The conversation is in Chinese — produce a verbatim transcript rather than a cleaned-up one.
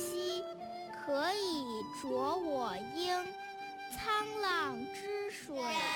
兮，可以濯我缨。沧浪之水